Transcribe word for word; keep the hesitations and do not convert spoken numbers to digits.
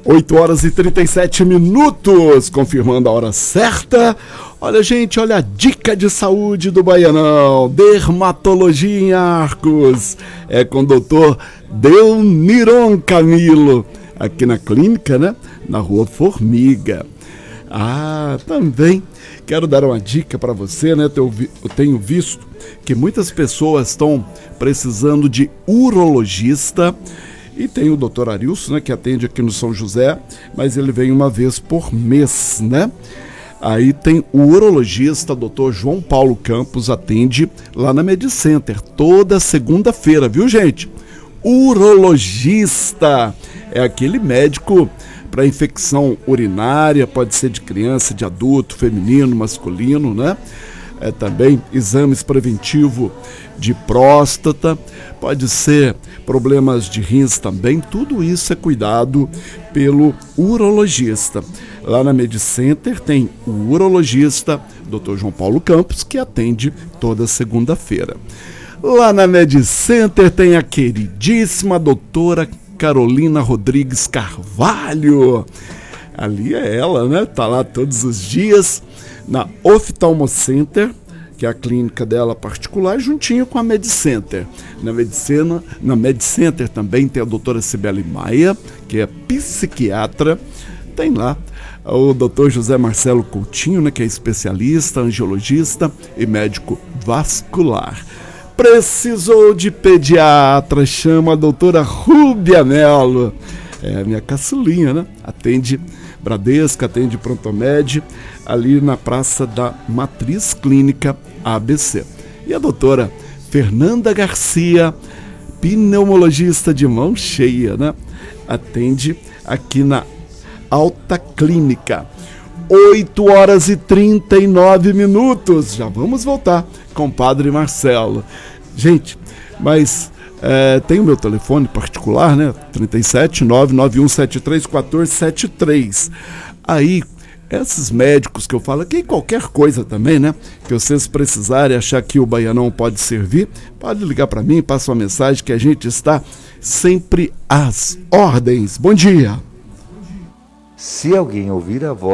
oito horas e trinta e sete minutos, confirmando a hora certa. Olha, gente, olha a dica de saúde do Baianão. Dermatologia em Arcos. É com o doutor Delniron Camilo, aqui na clínica, né? Na Rua Formiga. Ah, também quero dar uma dica para você, né? Eu tenho visto que muitas pessoas estão precisando de urologista. E tem o doutor Arilson, né, que atende aqui no São José, mas ele vem uma vez por mês, né? Aí tem o urologista, doutor João Paulo Campos, atende lá na Medicenter, toda segunda-feira, viu, gente? Urologista é aquele médico para infecção urinária, pode ser de criança, de adulto, feminino, masculino, né? É também exames preventivos de próstata, pode ser problemas de rins também, tudo isso é cuidado pelo urologista. Lá na Medicenter tem o urologista doutor João Paulo Campos, que atende toda segunda-feira. Lá na Medicenter tem a queridíssima doutora Carolina Rodrigues Carvalho. Ali é ela, né? Tá lá todos os dias na Oftalmocenter, que é a clínica dela particular, juntinho com a Medicenter. Na Medicina, na Medicenter também tem a doutora Cibele Maia, que é psiquiatra. Tem lá o doutor José Marcelo Coutinho, né, que é especialista, angiologista e médico vascular. Precisou de pediatra, chama a doutora Rúbia Mello. É a minha caçulinha, né? Atende Bradesca, atende Prontomed, ali na Praça da Matriz Clínica A B C. E a doutora Fernanda Garcia, pneumologista de mão cheia, né? Atende aqui na Alta Clínica. oito horas e trinta e nove minutos. Já vamos voltar com o Padre Marcelo. Gente, mas é, tem o meu telefone particular, né? trinta e sete, nove nove um sete três um quatro sete três. Aí, esses médicos que eu falo aqui, qualquer coisa também, né? Que vocês precisarem, achar que o Baianão pode servir, pode ligar para mim, passa uma mensagem que a gente está sempre às ordens. Bom dia! Se alguém ouvir a voz